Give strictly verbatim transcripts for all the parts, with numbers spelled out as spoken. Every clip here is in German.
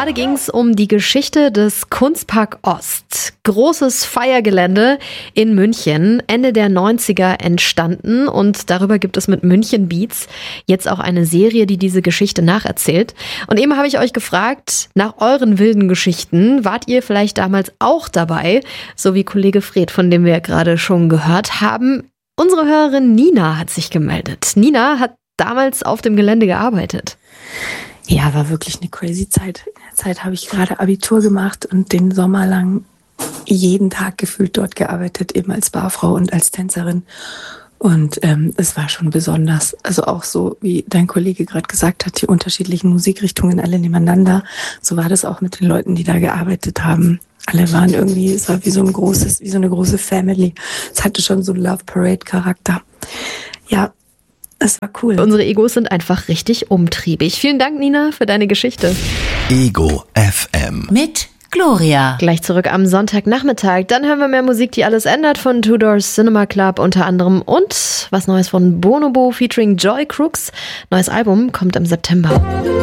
Gerade ging es um die Geschichte des Kunstpark Ost. Großes Feiergelände in München, Ende der neunziger entstanden und darüber gibt es mit München Beats jetzt auch eine Serie, die diese Geschichte nacherzählt. Und eben habe ich euch gefragt, nach euren wilden Geschichten, wart ihr vielleicht damals auch dabei, so wie Kollege Fred, von dem wir gerade schon gehört haben. Unsere Hörerin Nina hat sich gemeldet. Nina hat damals auf dem Gelände gearbeitet. Ja, war wirklich eine crazy Zeit. In der Zeit habe ich gerade Abitur gemacht und den Sommer lang jeden Tag gefühlt dort gearbeitet, eben als Barfrau und als Tänzerin. Und ähm, es war schon besonders. Also auch so, wie dein Kollege gerade gesagt hat, die unterschiedlichen Musikrichtungen alle nebeneinander. So war das auch mit den Leuten, die da gearbeitet haben. Alle waren irgendwie, es war wie so ein großes, wie so eine große Family. Es hatte schon so einen Love Parade Charakter. Ja, es war cool. Unsere Egos sind einfach richtig umtriebig. Vielen Dank, Nina, für deine Geschichte. Ego F M. Mit Gloria. Gleich zurück am Sonntagnachmittag. Dann hören wir mehr Musik, die alles ändert, von Two Doors Cinema Club unter anderem. Und was Neues von Bonobo featuring Joy Crooks. Neues Album kommt im September.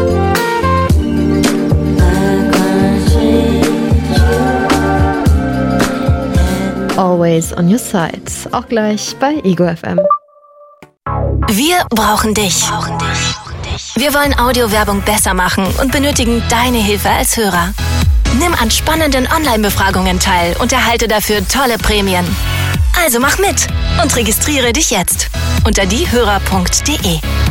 Always on your side. Auch gleich bei Ego F M. Wir brauchen dich. Wir wollen Audiowerbung besser machen und benötigen deine Hilfe als Hörer. Nimm an spannenden Online-Befragungen teil und erhalte dafür tolle Prämien. Also mach mit und registriere dich jetzt unter diehörer punkt de.